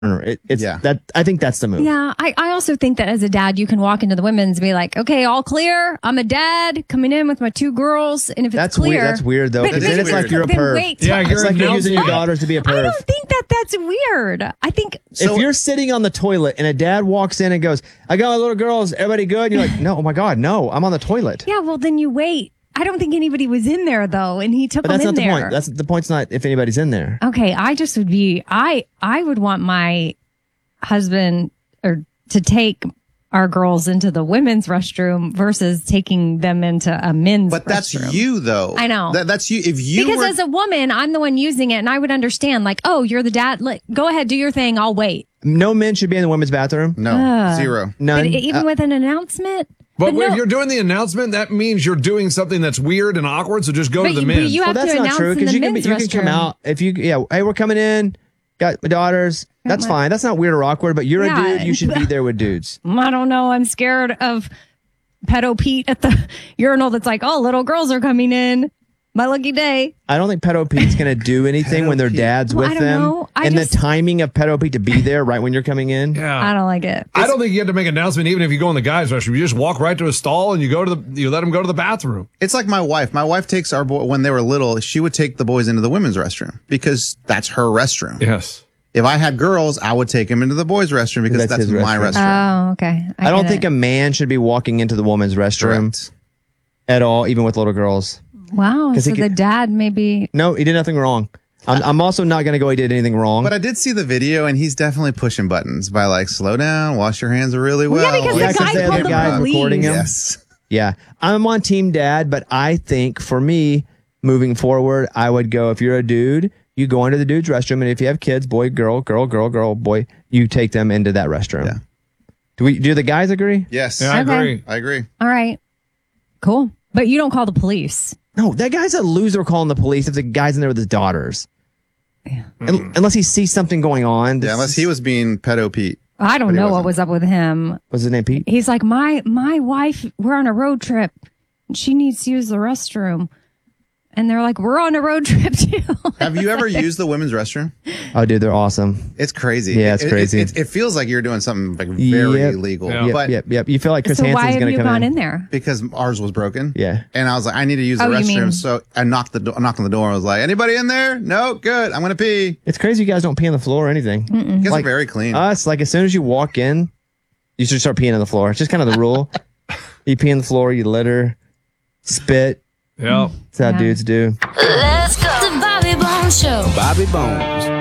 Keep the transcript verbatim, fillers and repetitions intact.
It, it's Yeah. that. I think that's the move. Yeah, I, I also think that as a dad, you can walk into the women's and be like, okay, all clear. I'm a dad coming in with my two girls. And if it's That's clear. weird. That's weird though. But Because That then is it's like weird. you're a then perv. wait Yeah, till- you're It's like you're using your announcing- daughters to be a I perv. don't think that that's weird. I think So- if you're sitting on the toilet and a dad walks in and goes, "I got my little girls, everybody good?" And you're like, "No, oh my god, no, I'm on the toilet." yeah, well, then you wait. I don't think anybody was in there though, and he took But them that's in not the there. point. That's the point's not if anybody's in there. Okay, I just would be I I would want my husband or to take our girls into the women's restroom versus taking them into a men's But that's restroom. you, though. I know. That, that's you. If you Because were, as a woman, I'm the one using it and I would understand like, "Oh, you're the dad. Like, go ahead, do your thing. I'll wait." No men should be in the women's bathroom. no, Uh, zero. None. But even Uh, with an announcement, But, no, if you're doing the announcement, that means you're doing something that's weird and awkward. So just go But to the you- but men's. you well, have that's to not announce true in because the you can be, men's you can come restroom. out if you yeah. Hey, we're coming in. Got my daughters. That's my- fine. That's not weird or awkward. But you're Yeah. a dude. You should be there with dudes. I don't know. I'm scared of pedo Pete at the urinal. That's like, "Oh, little girls are coming in. My lucky day." I don't think Pedo Pete's going to do anything when their Pete. dad's Well, with I don't them. know. I and just- the timing of Pedo Pete to be there right when you're coming in. yeah. I don't like it. I don't think you have to make an announcement even if you go in the guys' restroom. You just walk right to a stall and you go to the you let them go to the bathroom. It's like my wife. My wife takes our boy when they were little. She would take the boys into the women's restroom because that's her restroom. Yes. If I had girls, I would take them into the boys' restroom because That's that's, his my restroom. restroom. Oh, okay. I, don't get think it. a man should be walking into the woman's restroom Correct. at all, even with little girls. Wow. 'Cause So he the could- dad maybe. No, he did nothing wrong. I'm, I'm also not going to go he did anything wrong. But I did see the video, and he's definitely pushing buttons by like, slow down, wash your hands really well. yeah, because Yeah, the 'cause guy they have called the the guy police. recording him. Yes. Yeah, I'm on team dad, but I think for me, moving forward, I would go, if you're a dude, you go into the dude's restroom, and if you have kids, boy, girl, girl, girl, girl, boy, you take them into that restroom. Yeah. Do we? Do the guys agree? Yes. Yeah, I Okay. agree. I agree. All right. Cool. But you don't call the police. No, that guy's a loser calling the police if the guy's in there with his daughters. Yeah. Un- Unless he sees something going on. Yeah, unless he was being pedo Pete. I don't But he know what wasn't. was up with him. What's his name, Pete? He's like, my my wife, we're on a road trip. And she needs to use the restroom. And they're like, we're on a road trip too. Have you ever used the women's restroom? Oh, dude, they're awesome. It's crazy. Yeah, it's It- it- crazy. It, it feels like you're doing something like very Yep. illegal. Yeah. Yep, But yep, yep. You feel like Chris So why Hansen's have going you to come gone in. in there? because ours was broken. Yeah. And I was like, I need to use the Oh, you restroom. mean- So I knocked the do- I knocked on the door. I was like, anybody in there? No, good. I'm gonna pee. It's crazy you guys don't pee on the floor or anything. You guys Like, are very clean. Us, like as soon as you walk in, you should start peeing on the floor. It's just kind of the rule. You pee on the floor, you litter, spit. Yeah. That's how Yeah. dudes do. Let's go. The Bobby Bones Show. Bobby Bones.